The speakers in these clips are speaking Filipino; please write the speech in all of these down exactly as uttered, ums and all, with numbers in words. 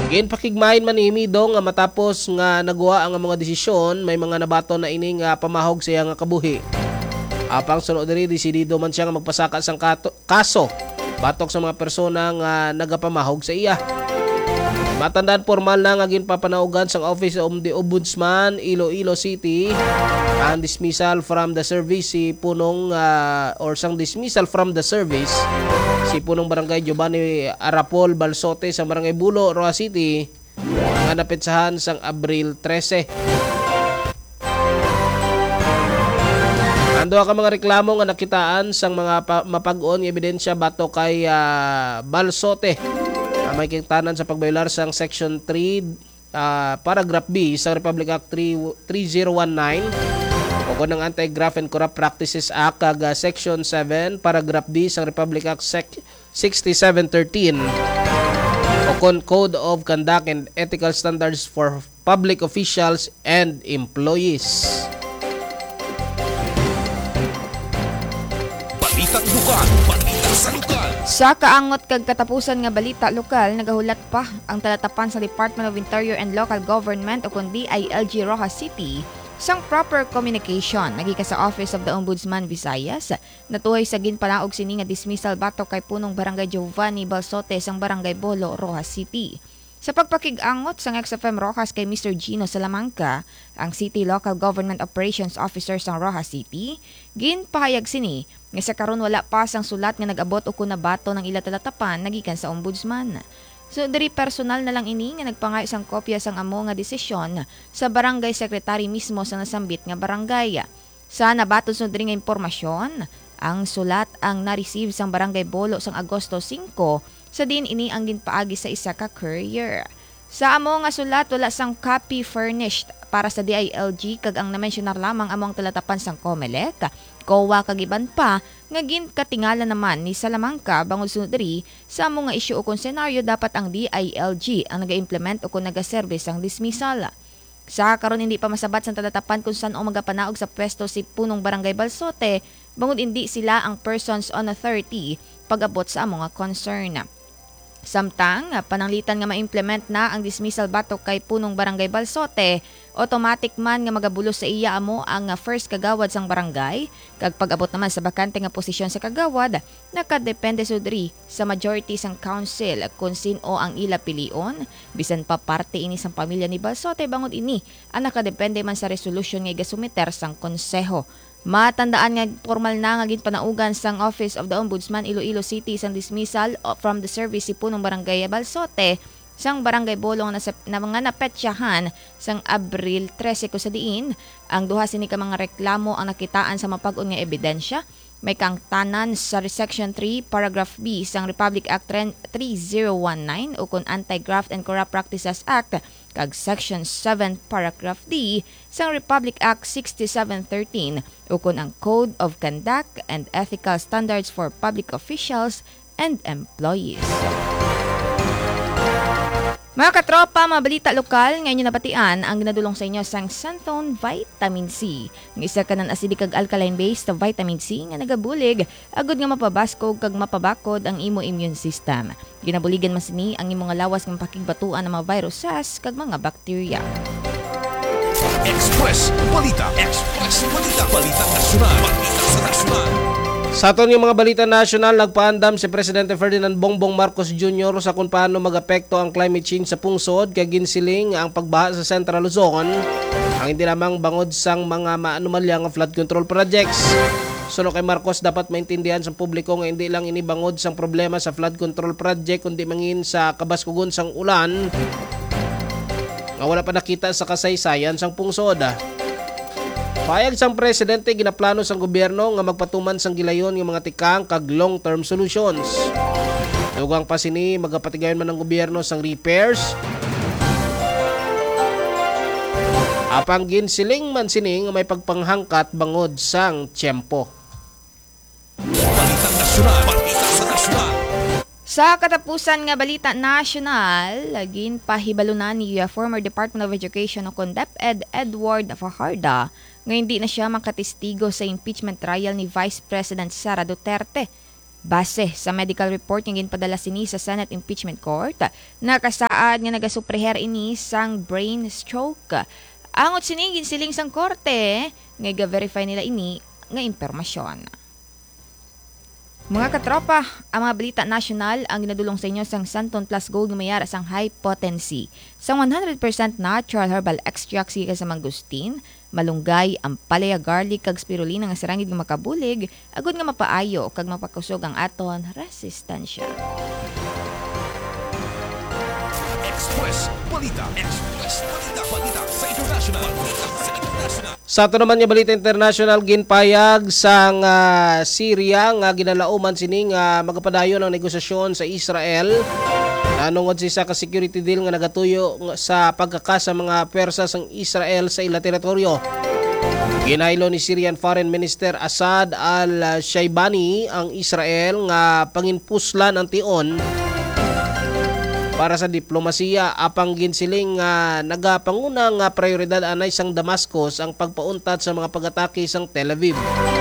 Ginpakigmahin man ni Mido nga matapos nga nagawa ang mga desisyon, may mga nabato na ini nga pamahog siya nga kabuhi. Apang sunod diri desidido man siya nga magpasaka sang kato, kaso batok sa mga persona nga nagapamahog sa iya. Matandaan formal na nga ginpapanaugan sang Office of the Ombudsman Iloilo City ang dismissal from the service si punong uh, or sang dismissal from the service si punong barangay Giovanni Arapol Balsote sa barangay Bulo, Roa City nga napetsahan sang Abril thirteen. Ando ka mga reklamo nga nakitaan sang mga pa- mapag-on nga ebidensya bato kay uh, Balsote. May kingtanan sa pagbaylar sang Section three, uh, Paragraph B sa Republic Act three thousand nineteen o ng Anti-Graft and Corrupt Practices Act kag uh, Section seven, Paragraph D sa Republic Act Sec- sixty-seven thirteen o kon Code of Conduct and Ethical Standards for Public Officials and Employees. Balitang lokal, balita sa lokal. Sa kaangot kag katapusan nga balita lokal, nagahulat pa ang talatapan sa Department of Interior and Local Government o kun D I L G Rojas City sang proper communication nagika sa Office of the Ombudsman Visayas natuhay sa ginpanaog sini nga dismissal batok kay punong barangay Giovanni Balsote sang barangay Bolo, Rojas City. Sa pagpakig-angot sang X F M Rojas kay Mister Gino Salamanca, ang City Local Government Operations Officer sang Rojas City, ginpahayag sini nga sa karon wala pa sang sulat nga nag-abot o kuna bato ng ila talatapan nagikan sa ombudsman. So diri personal na lang ini nga nagpangay sang kopya sang amo nga desisyon sa barangay secretary mismo sa nasambit nga barangay. Sa nabaton sa diri nga impormasyon, ang sulat ang na-receive sang barangay Bolo sang Agosto five sa din ini ang ginpaagi sa isa ka courier. Sa amo nga sulat wala sang copy furnished para sa D I L G kag ang na-mentionar lamang among talatapan sang COMELEC. Kowa kag iban pa nga ginkatingala naman ni Salamanca bangod sunod diri sa amo nga isyu o kon senaryo dapat ang D I L G ang naga-implement o kon naga-service ang dismissal. Sa karon hindi pa masabat sa talatapan kung saan o magapanaog sa pwesto si punong barangay Balsote bangod hindi sila ang persons on authority pag-abot sa amo nga concern. Samtang pananglitan nga ma-implement na ang dismissal batok kay punong barangay Balsote, automatic man nga magabulos sa iya amo ang first kagawad sang barangay kag pag-abot naman sa bakante nga posisyon sa kagawad nakadepende sudri sa majority sang council kung sino ang ila pilion bisan pa parte ini sang pamilya ni Balsote bangod ini ang nakadepende man sa resolution nga igasumiter sang konseho. Matandaan nga formal na nga ginpanaugan sang Office of the Ombudsman Iloilo City sang dismissal from the service si punong barangay Balsote sang barangay Bolong na, na mga napetsyahan sang Abril thirteen ko sa diin ang duha sini ka mga reklamo ang nakitaan sa mapag-on nga ebidensya may kangtanan sa Section three Paragraph B sang Republic Act three thousand nineteen o kon Anti-Graft and Corrupt Practices Act kag Section seven Paragraph D sang Republic Act sixty-seven thirteen o kon ang Code of Conduct and Ethical Standards for Public Officials and Employees. Mga katropa, mga balita lokal, ngayon yung nabatian ang ginadulong sa inyo sang Santon Vitamin C. Ng isa ka ng acidic kag alkaline-based na vitamin C nga nagabulig, agod nga mapabaskog kag mapabakod ang imo immune system. Ginabuligan mas ni ang imo nga lawas ng pakigbatuan ng mga viruses kag mga bakterya. Express Balita. Express Balita. Balita Nasional. Balita sa Nasional. Sa aton yung mga balita nasyonal, nagpaandam si Presidente Ferdinand Bongbong Marcos Junior sa kung paano mag-apekto ang climate change sa pungsod kay ginsiling ang pagbaha sa Central Luzon ang hindi lamang bangod sang mga maanumalya nga flood control projects. Suno kay Marcos, dapat maintindihan sa publiko nga hindi lang inibangod sang problema sa flood control project kundi mangin sa kabaskugon sang ulan nga wala pa nakita sa kasaysayan sang pungsod. Payag sang presidente, ginaplano sang gobyerno nga magpatuman sang gilayon ng mga tikang kag long-term solutions. Dugang pa sini, magapatigayon man ng gobyerno sang repairs. Apang ginsiling man sini nga may pagpanghangkat bangod sang tiyempo. Balita Nasional. Balita sa Nasional. Sa katapusan nga balita nasyonal, lagin pahibalunan ni uh, former Department of Education o kon DepEd Edward Fajardo nga hindi na siya makatestigo sa impeachment trial ni Vice President Sara Duterte. Base sa medical report nga ginpadala sini sa Senate Impeachment Court, nakasaad nga nagasupleher ini sang brain stroke. Angot sini ginsiling sang korte nga ga-verify nila ini nga impormasyon. Mga katropa, ang mga balita nasyonal ang ginadulong sa inyo sang Santon Plus Gold nga mayara sang high potency. Sang one hundred percent natural herbal extract siya sa mangustin, malunggay, ampalaya, garlic, kag spirulina nga sarangid nga makabulig, agud nga mapaayo kag mapakusog ang aton resistensya. Express Balita. Express Balita. Balita sa international. Balita sa international. Sa ato naman nga balita international, ginpayag sang uh, Syria nga ginalauman sini nga magapadayon ang negosasyon sa Israel. Nanungod si sa ka-security deal nga nagatuyo sa pagkakas sa mga pwersa sang Israel sa ila teritoryo. Ginahilo ni Syrian Foreign Minister Assad al-Shaibani ang Israel nga panginpuslan ang tion para sa diplomasiya apang ginsiling nga nagapanguna nga prioridad anay sang Damascus ang pagpauntat sa mga pag-atake sang Tel Aviv.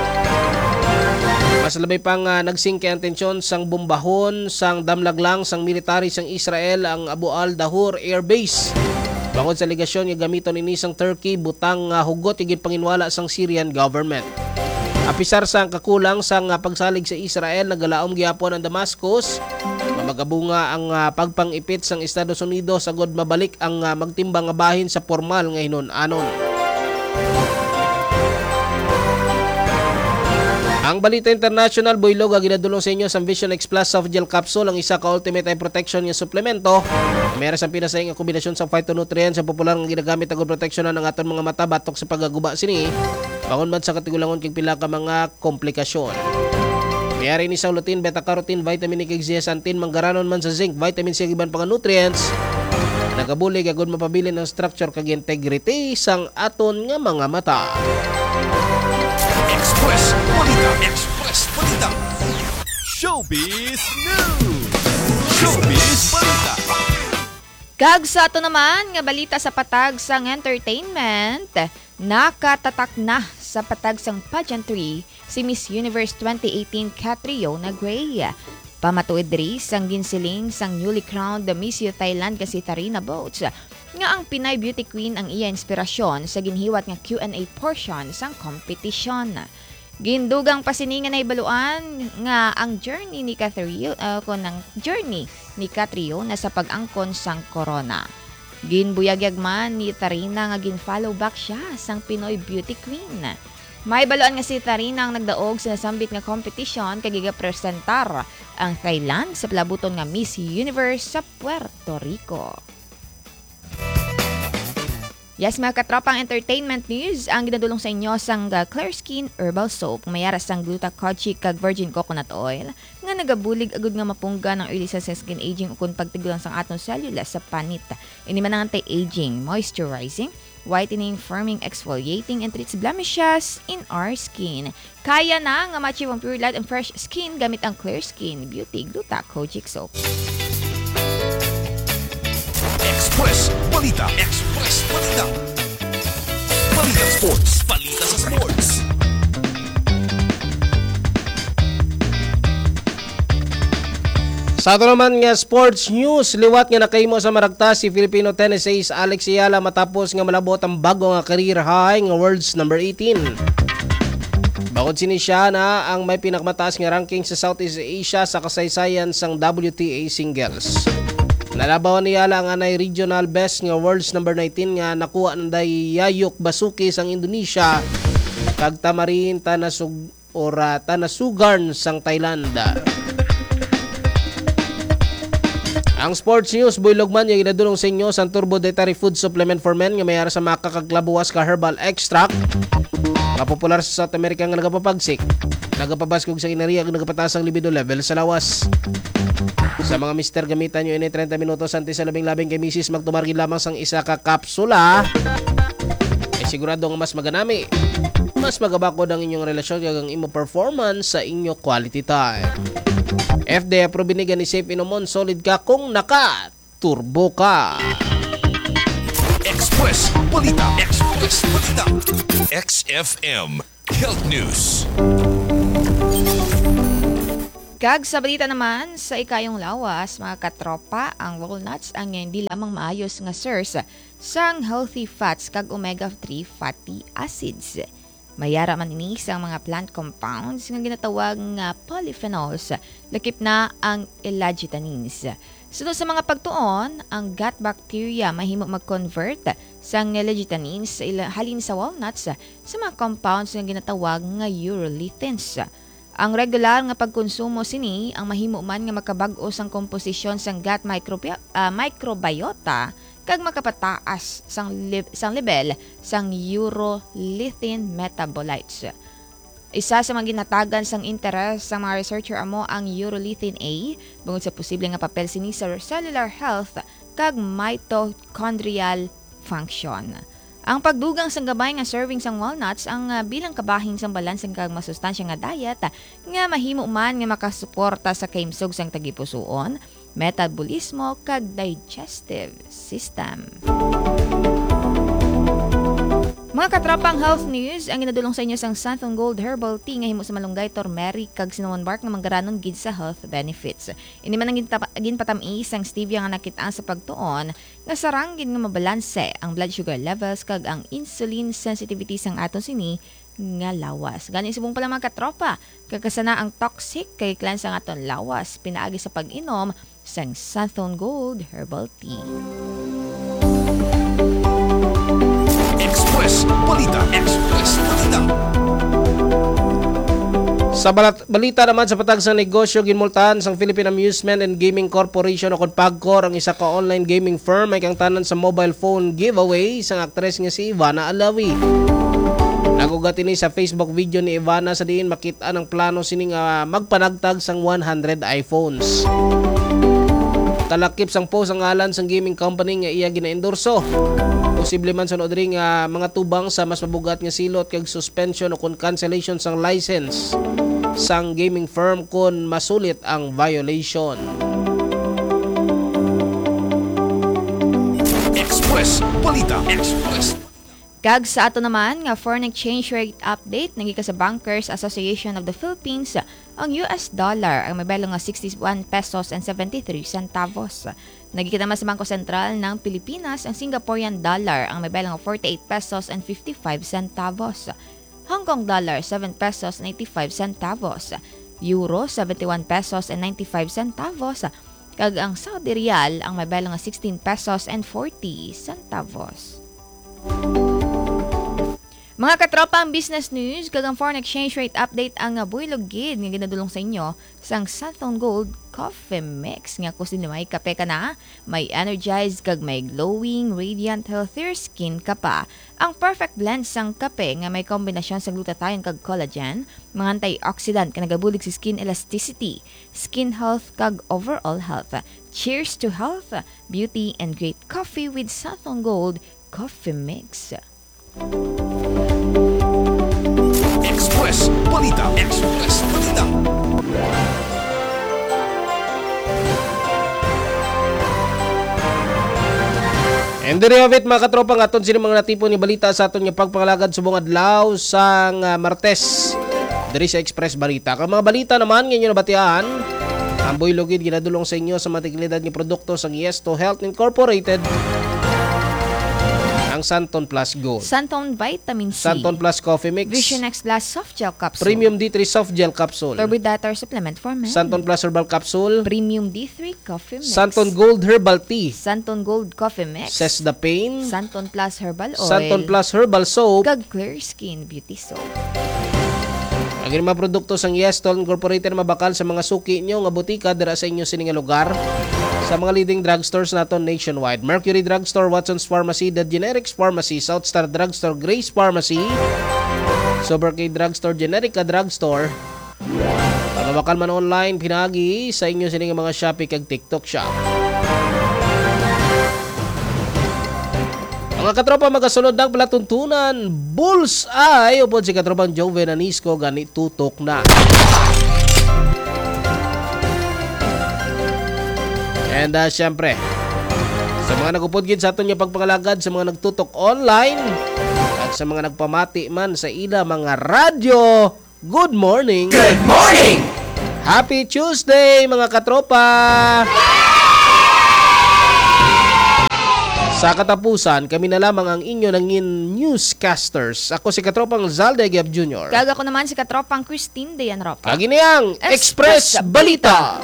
Mas labay pang uh, nagsingke ang tensyon sang bombahon sang damlaglang sang military sang Israel ang Abu al-Dahur Air Base. Bangod sa ligasyon nga gamiton ini sang Turkey butang uh, hugot igid panginwala sang Syrian government. Apisar sang kakulang sang uh, pagsalig sa Israel nagalaom gyapon ang Damascus. Magabunga ang uh, pagpangipit sang Estados Unidos sagod mabalik ang uh, magtimbang nga bahin sa formal nga hinon-anon. Ang balita international, buylog ang ginadulong sa inyo sa Vision X Plus Soft Gel Capsule, ang isa ka ultimate eye protection nga suplemento. Meron sa pinasayang kombinasyon sa phytonutrients sa popular nga ginagamit agud proteksyonan ng aton mga mata batok sa pagaguba sini. Bangon man sa katigulangon king pila ka mga komplikasyon. Mayari ni sa lutein, beta-carotene, vitamin E, zeaxanthin, manggaranon man sa zinc, vitamin C, iban pang nutrients. Nagabulig agud mapabilin ang structure kag integrity sang aton nga mga mata. Express Balita. Express Balita. Showbiz News. Showbiz Balita. Kag sa ato naman nga balita sa patag sang entertainment, nakatatak na sa patag sang pageantry si Miss Universe twenty eighteen Catriona Gray. Pamatuid diri sang ginsiling sang newly crowned the Miss U Thailand kasi Tarina Boats nga ang Pinay Beauty Queen ang iya inspirasyon sa ginhiwat nga Q and A portion sang kompetisyon. Gindugang pasiningan na ibaluan nga ang journey ni Catriona uh, ko ng journey ni Catriona sa pag-angkon sang corona. Ginbuyagyag man ni Tarina nga gin-follow back siya sang Pinoy Beauty Queen. May baluan nga si Tarina ang nagdaog sa nasambit nga competition kag giga-presentar ang Thailand sa palabuton nga Miss Universe sa Puerto Rico. Yes, mga katropang entertainment news, ang ginadulong sa inyo sang uh, Clear Skin Herbal Soap, mayara sang glutathione kag virgin coconut oil, nga nagabulig agud nga mapungga ng early sa skin aging ukon pagtigulang sang atong cellula sa panit. Ini man ang anti-aging, moisturizing, whitening, firming, exfoliating, and treats blemishes in our skin. Kaya na nga ma-achieve ang pure light and fresh skin gamit ang Clear Skin Beauty Glutathione Soap. Express Balita. Express Balita. Balita Sports. Balita sa sports. Sa ato naman nga sports news, liwat nga nakahimo sa maragta si Filipino tennis ace Alex Ayala matapos nga malabot ang bago nga career high nga world's number eighteen. Bakod sini siya na ang may pinakamataas nga ranking sa Southeast Asia sa kasaysayan sang W T A singles. Nalabawan ni Ayala ang anay regional best nga world's number nineteen nga nakuha ng Yayuk Basuki sang Indonesia kag Tamarin Tanasug ora Tanasugarn sang Thailand. Ang sports news, buylog man yung ginadulong sa inyo sa Turbo Dietary Food Supplement for Men nga mayara sa makakaglabuwas ka herbal extract nga popular sa South America nga nagapapagsik, nagapabaskog sa inariya kag nagapataas ang libido level sa lawas. Sa mga mister, gamitan nyo ini thirty minutos antes sa labing-labing kay misis magtumargin lamang sang isa ka kapsula. Ay sigurado nga mas maganami, mas magabakod ang inyong relasyon kag ang imo performance sa inyo quality time. F D A approved ni gani safe inomon solid ka kung naka-turbo ka. Express Balita. Express Balita. X F M Health News. Kag sa balita naman, sa ikayong lawas, mga katropa, ang walnuts ang hindi lamang maayos nga source sang healthy fats kag omega three fatty acids. Mayara man ini sa mga plant compounds nga ginatawag nga polyphenols, lakip na ang elagitanins. Sunod sa mga pagtuon, ang gut bacteria mahimo mag-convert sang elagitanins sa ila- halin sa walnuts sa mga compounds nga ginatawag nga urolithins. Ang regular nga pagkonsumo sini ang mahimo man nga makabag-o sang komposisyon sang gut microbi- uh, microbiota kag makapataas sang li- sang level sang urolithin metabolites. Isa sa mga ginatagan sang interes sa mga researcher amo ang urolithin A bungod sa posible nga papel sini sa cellular health kag mitochondrial function. Ang pagdugang sang gabay nga serving sang walnuts ang uh, bilang kabahin sang balansang kag masustansya nga diet uh, nga mahimo man nga makasuporta sa kaimsog sang tagipusoon, metabolismo kag digestive system. Mga katrapang health news, ang ginadulong sa inyo sang Santon Gold Herbal Tea nga himo sa malunggay, turmeric kag cinnamon bark nga manggaranon gid sa health benefits. Ini man ang ginpatamis sang stevia nga nakit-ang sa pagtuon nga sarang gid nga mabalanse ang blood sugar levels kag ang insulin sensitivity sang aton sini nga lawas. Gani subong pala mga katropa, kakasana ang toxic kay cleanse ang aton lawas pinaagi sa pag-inom sang Santon Gold Herbal Tea. Express Balita. Express Balita. Sa balat, balita naman sa patag sa negosyo, ginmultahan sang Philippine Amusement and Gaming Corporation o kon PAGCOR ang isa ka online gaming firm ay kang tanan sa mobile phone giveaway isang aktres nga si Ivana Alawi. Nagugat ini sa Facebook video ni Ivana sa diin makita ang plano sini nga magpanagtag sang one hundred iPhones. Kalakip sang post ang ngalan sang gaming company nga iya gina-endorso. Posible man sunod ring uh, mga tubang sa mas mabugat nga silot kag suspension o kon cancellation sang license sang gaming firm kon masulit ang violation. Express Balita. Express. Kag sa ato naman nga foreign exchange rate update nagika sa Bankers Association of the Philippines, ang U S dollar ang mabelo nga sixty-one pesos and seventy-three centavos. Nagika naman sa Bangko Sentral ng Pilipinas, ang Singaporean dollar ang mabelo nga forty-eight pesos and fifty-five centavos. Hong Kong dollar seven pesos and eighty-five centavos. Euro seventy-one pesos and ninety-five centavos. Kag ang Saudi Riyal ang mabelo nga sixteen pesos and forty centavos. Mga katropa, ang business news kag ang foreign exchange rate update ang buylog gid nga ginadulong sa inyo sang Santon Gold Coffee Mix nga kusin may kape ka na, may energized kag may glowing, radiant, healthier skin ka pa. Ang perfect blend sang kape nga may kombinasyon sa glutathione kag collagen, mga antioxidant ka nagabulig sa skin elasticity, skin health kag overall health. Cheers to health, beauty and great coffee with Santon Gold Coffee Mix. Express Balita. Express Balita. And there you have it mga katropa nga aton sini mga natipon ni balita sa aton nga pagpangalagad subong adlaw sang uh, Martes diri sa Express Balita. Kang mga balita naman nga inyo nabatian, ang buylogid ginadulong sa inyo sa matiklidad ni produkto sang Yesto Health Incorporated. Ang Santon Plus Gold, Santon Vitamin C, Santon Plus Coffee Mix, Vision X Plus Soft Gel Capsule, Premium D three Soft Gel Capsule, Turbidator Supplement for Men, Santon Plus Herbal Capsule, Premium D three Coffee Mix, Santon Gold Herbal Tea, Santon Gold Coffee Mix, Cess the Pain, Santon Plus Herbal Oil, Santon Plus Herbal Soap, kag Clear Skin Beauty Soap. ang mga produkto sang Yesto Incorporated mabakal sa mga suki nyo nga butika dira sa inyo sining lugar. Sa mga leading drugstores naton nationwide: Mercury Drugstore, Watson's Pharmacy, The Generics Pharmacy, Southstar Drugstore, Grace Pharmacy, Super K Drugstore, Generica Drugstore. Ang mabakal man online, pinagi sa inyo sining mga Shopee kag TikTok Shop. Mga katropa, magasunod ng palatuntunan, Bullseye upod si katropang Joven Anisco gani tutok na. And uh, syempre, sa mga nagupod gid sa aton nga pagpangalagad, sa mga nagtutok online at sa mga nagpamati man sa ila mga radyo, good morning. Good morning. Happy Tuesday mga katropa! Sa katapusan, kami na lamang ang inyo ng newscasters. Ako si Katropang Zalde Gab Junior Gaga ko naman si katropang Christine Dayan Ropa. Kaginiyang Express Balita!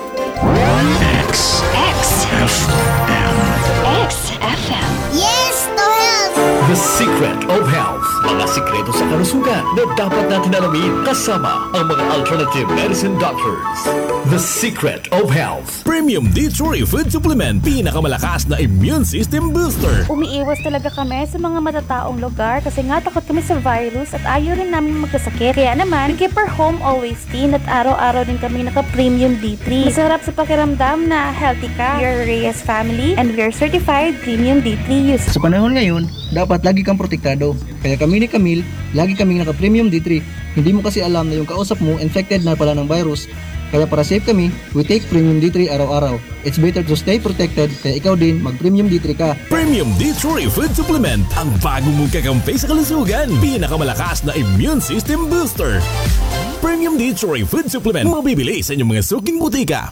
X X F M. X F M. Yes, to help! The Secret of Health. Mga sikreto sa kalusugan na dapat natin alamin kasama ang mga alternative medicine doctors. The Secret of Health. Premium D three Food Supplement. Pinakamalakas na immune system booster. Umiiwas talaga kami sa mga matataong lugar kasi nga takot kami sa virus at ayaw rin namin magkasakit. Kaya naman, we keep our home always clean at araw-araw din kami naka-premium D three. Masarap sa pakiramdam na healthy ka. We are Reyes family and we are certified premium D three use. Sa panahon ngayon, dapat lagi kang protektado. Kaya kami ni Camille, lagi kaming naka-premium D three. Hindi mo kasi alam na yung kausap mo infected na pala ng virus. Kaya para safe kami, we take premium D three araw-araw. It's better to stay protected, kaya ikaw din mag-premium D three ka. Premium D three Food Supplement. Ang bago mong kakampi sa kalusugan. Pinakamalakas na immune system booster. Premium D three Food Supplement. Mabibili sa inyong mga suking butika.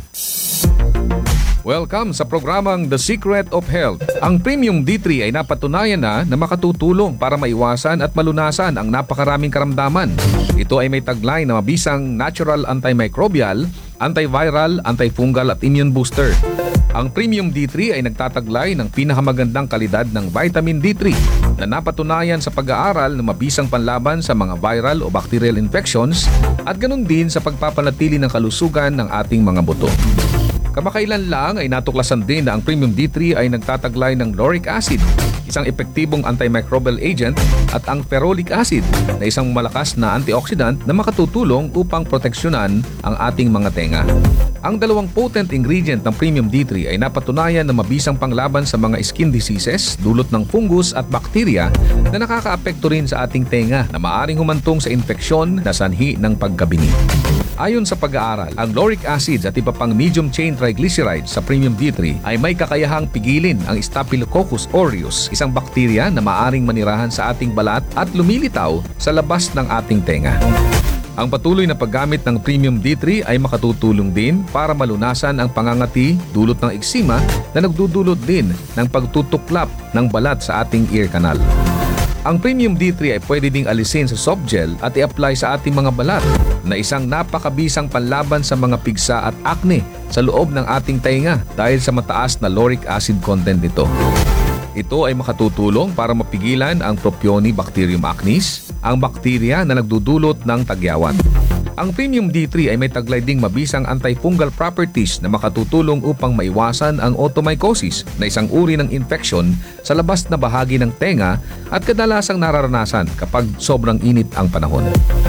Welcome sa programang The Secret of Health. Ang Premium D three ay napatunayan na na makatutulong para maiwasan at malunasan ang napakaraming karamdaman. Ito ay may taglay na mabisang natural antimicrobial, antiviral, antifungal at immune booster. Ang Premium D three ay nagtataglay ng pinakamagandang kalidad ng vitamin D three na napatunayan sa pag-aaral na mabisang panlaban sa mga viral o bacterial infections at ganun din sa pagpapanatili ng kalusugan ng ating mga buto. Kamakailan lang ay natuklasan din na ang Premium D three ay nagtataglay ng lauric acid, isang epektibong antimicrobial agent, at ang ferolic acid na isang malakas na antioxidant na makatutulong upang proteksyonan ang ating mga tenga. Ang dalawang potent ingredient ng Premium D three ay napatunayan na mabisang panglaban sa mga skin diseases dulot ng fungus at bakterya na nakakaapekto rin sa ating tenga na maaring humantong sa infeksyon na sanhi ng pagkabingi. Ayon sa pag-aaral, ang lauric acids at iba pang medium-chain triglycerides sa Premium D three ay may kakayahang pigilin ang Staphylococcus aureus, isang bakterya na maaring manirahan sa ating balat at lumilitaw sa labas ng ating tenga. Ang patuloy na paggamit ng Premium D three ay makatutulong din para malunasan ang pangangati dulot ng eksima na nagdudulot din ng pagtutuklap ng balat sa ating ear canal. Ang Premium D three ay pwede ding alisin sa soft gel at i-apply sa ating mga balat na isang napakabisang panlaban sa mga pigsa at acne sa loob ng ating tainga dahil sa mataas na lauric acid content nito. Ito ay makatutulong para mapigilan ang Propionibacterium acnes, ang bakterya na nagdudulot ng tagyawan. Ang Premium D three ay may taglay ding mabisang antifungal properties na makatutulong upang maiwasan ang otomycosis na isang uri ng infeksyon sa labas na bahagi ng tenga at kadalasang nararanasan kapag sobrang init ang panahon.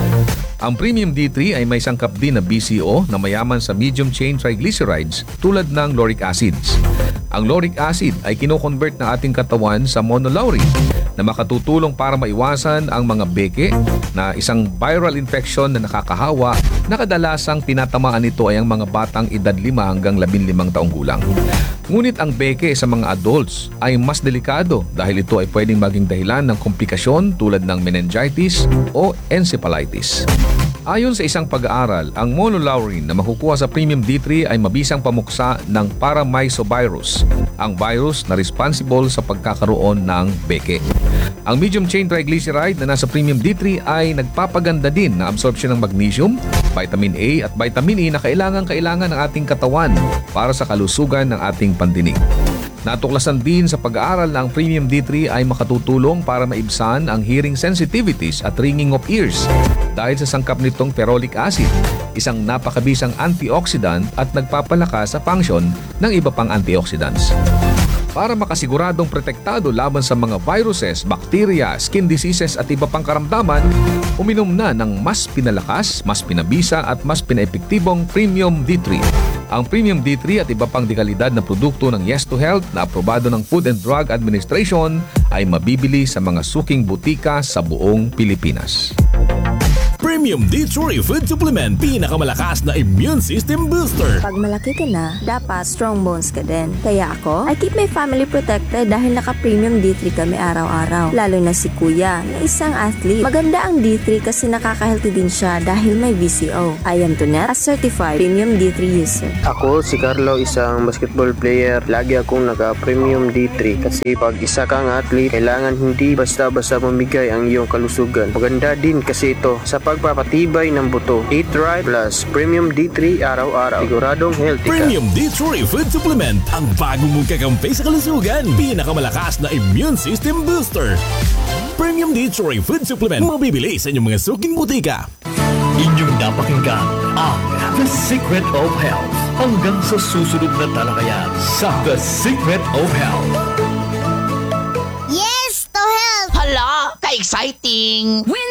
Ang Premium D three ay may sangkap din na B C O na mayaman sa medium-chain triglycerides tulad ng lauric acids. Ang lauric acid ay kino-convert ng ating katawan sa monolaurin na makatutulong para maiwasan ang mga beke na isang viral infection na nakakahawa na kadalasang tinatamaan nito ay ang mga batang edad lima hanggang labing limang taong gulang. Ngunit ang beke sa mga adults ay mas delikado dahil ito ay pwedeng maging dahilan ng komplikasyon tulad ng meningitis o encephalitis. Ayon sa isang pag-aaral, ang monolaurin na makukuha sa Premium D three ay mabisang pamuksa ng paramyxovirus, ang virus na responsible sa pagkakaroon ng beke. Ang medium-chain triglyceride na nasa Premium D three ay nagpapaganda din ng absorption ng magnesium, vitamin A at vitamin E na kailangan-kailangan ng ating katawan para sa kalusugan ng ating pandinig. Natuklasan din sa pag-aaral na ang Premium D three ay makatutulong para maibsan ang hearing sensitivities at ringing of ears dahil sa sangkap nitong ferolic acid, isang napakabisang antioxidant at nagpapalakas sa function ng iba pang antioxidants. Para makasiguradong protektado laban sa mga viruses, bakterya, skin diseases at iba pang karamdaman, uminom na ng mas pinalakas, mas pinabisa at mas pinaepektibong Premium D three. Ang Premium D three at iba pang dekalidad na produkto ng Yes to Health na aprobado ng Food and Drug Administration ay mabibili sa mga suking butika sa buong Pilipinas. Premium D three Food Supplement, pinakamalakas na immune system booster. Pag malaki ka na, dapat strong bones ka din. Kaya ako, I keep my family protected dahil naka-premium D three kami araw-araw. Lalo na si Kuya, na isang athlete. Maganda ang D three kasi nakaka-healthy din siya dahil may V C O. I am Tonet, a certified premium D three user. Ako, si Carlo, isang basketball player. Lagi akong naka-premium D three kasi pag isa kang athlete, kailangan hindi basta-basta mamigay ang iyong kalusugan. Maganda din kasi ito sa pagpapatibay ng buto. Eat right plus premium D three araw-araw. Siguradong healthy ka. Premium D three Food Supplement, ang bago mong kakampi sa kalusugan. Pinakamalakas na immune system booster. Premium D three Food Supplement, mabibili sa inyong mga suking butika. Inyong napakinggan ang The Secret of Health. Hanggang sa susunod na talakayan sa The Secret of Health. Yes to health! Hala, ka-exciting! Win